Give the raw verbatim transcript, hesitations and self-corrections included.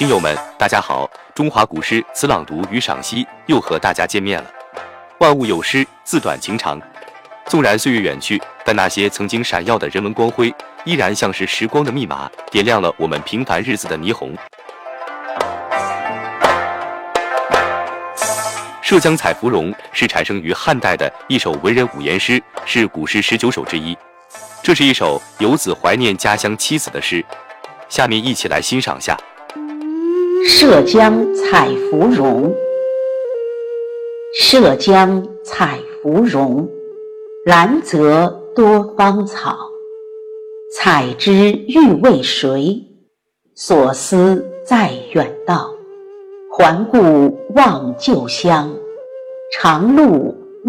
听友们，大家好！中华古诗词朗读与赏析又和大家见面了。万物有诗，自短情长。纵然岁月远去，但那些曾经闪耀的人文光辉，依然像是时光的密码，点亮了我们平凡日子的霓虹。《涉江采芙蓉》是产生于汉代的一首文人五言诗，是古诗十九首之一。这是一首游子怀念家乡妻子的诗。下面一起来欣赏下。 涉江采芙蓉，涉江采芙蓉，兰泽多芳草。采之欲为谁？所思在远道。环顾望旧乡，长路